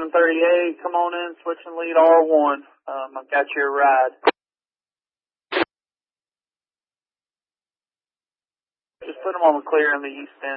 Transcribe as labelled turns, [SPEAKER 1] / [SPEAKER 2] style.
[SPEAKER 1] 738, come on in, switch and lead R1. I've got your ride. Just put them on the clear in the east end.